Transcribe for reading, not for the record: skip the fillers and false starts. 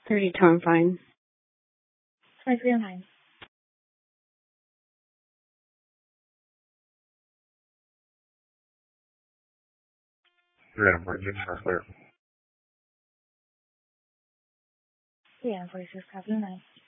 32, I'm fine. 23, I'm fine. Yeah, Virginia are clear. Yeah, 46, copy 9.